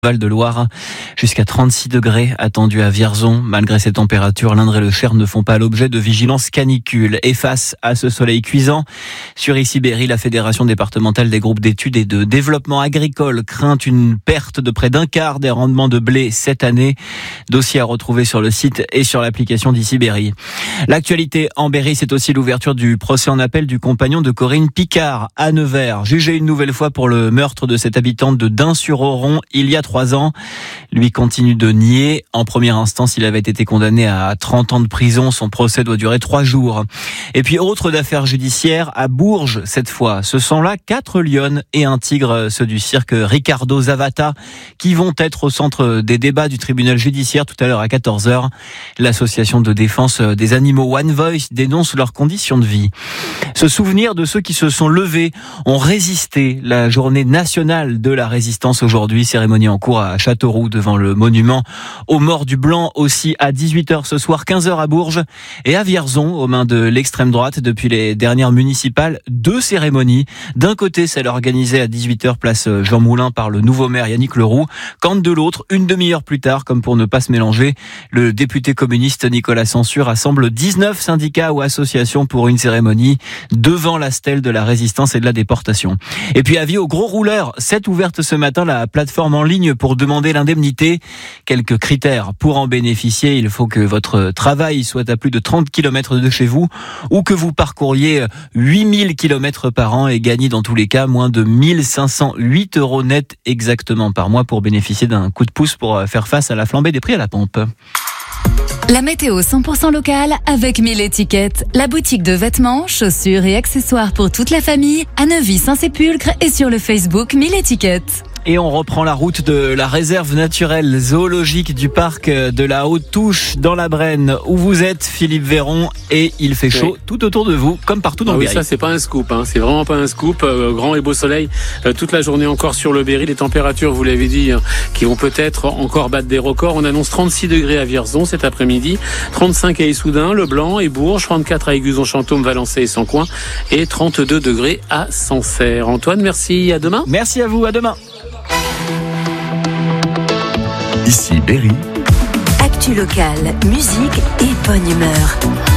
Val-de-Loire, jusqu'à 36 degrés attendus à Vierzon. Malgré ces températures, l'Indre et le Cher ne font pas l'objet de vigilance canicule. Et face à ce soleil cuisant, sur Issy-Berry, la Fédération départementale des groupes d'études et de développement agricole craint une perte de près d'un quart des rendements de blé cette année. Dossier à retrouver sur le site et sur l'application d'Issy-Berry. L'actualité en Berry, c'est aussi l'ouverture du procès en appel du compagnon de Corinne Picard à Nevers, jugé une nouvelle fois pour le meurtre de cette habitante de Dun-sur-Oron il y a 3 ans. Lui continue de nier. En première instance, il avait été condamné à 30 ans de prison. Son procès doit durer 3 jours. Et puis, autre d'affaires judiciaires à Bourges, cette fois. Ce sont là 4 lionnes et un tigre, ceux du cirque Ricardo Zavata, qui vont être au centre des débats du tribunal judiciaire tout à l'heure à 14h. L'association de défense des animaux One Voice dénonce leurs conditions de vie. Se souvenir de ceux qui se sont levés, ont résisté. La journée nationale de la résistance aujourd'hui, cérémonie en cours à Châteauroux devant le monument aux morts du Blanc, aussi à 18h ce soir, 15h à Bourges et à Vierzon aux mains de l'extrême droite depuis les dernières municipales. 2 cérémonies. D'un côté, celle organisée à 18h place Jean Moulin par le nouveau maire Yannick Leroux, quand de l'autre, une demi-heure plus tard, comme pour ne pas se mélanger, le député communiste Nicolas Sansu rassemble 19 syndicats ou associations pour une cérémonie devant la stèle de la résistance et de la déportation. Et puis avis aux gros rouleurs, c'est ouverte ce matin la plateforme en ligne pour demander l'indemnité. Quelques critères pour en bénéficier. Il faut que votre travail soit à plus de 30 km de chez vous ou que vous parcouriez 8000 km par an et gagnez dans tous les cas moins de 1508 € net exactement par mois pour bénéficier d'un coup de pouce pour faire face à la flambée des prix à la pompe. La météo 100% locale avec 1000 étiquettes. La boutique de vêtements, chaussures et accessoires pour toute la famille à Neuvy-Saint-Sépulcre et sur le Facebook 1000 étiquettes. Et on reprend la route de la réserve naturelle zoologique du parc de la Haute-Touche dans la Brenne où vous êtes, Philippe Véron, et il fait chaud tout autour de vous comme partout dans le Berry. Ça c'est pas un scoop, c'est vraiment pas un scoop. Grand et beau soleil toute la journée encore sur le Berry. Les températures, vous l'avez dit, qui vont peut-être encore battre des records. On annonce 36 degrés à Vierzon cet après-midi, 35 à Issoudun, Le Blanc et Bourges, 34 à Aiguzon-Chantôme, Valençay et Sancoin et 32 degrés à Sancerre. Antoine, merci, à demain. Merci à vous, à demain. Ici Berry. Actu locale, musique et bonne humeur.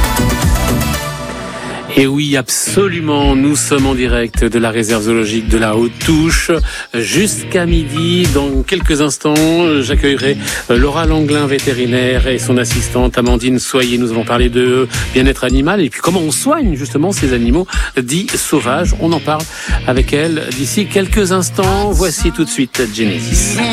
Et oui, absolument, nous sommes en direct de la réserve zoologique de la Haute-Touche jusqu'à midi. Dans quelques instants, j'accueillerai Laura Langlin, vétérinaire, et son assistante Amandine Soyer. Nous allons parler de bien-être animal et puis comment on soigne justement ces animaux dits sauvages. On en parle avec elle d'ici quelques instants. Voici tout de suite Genesis.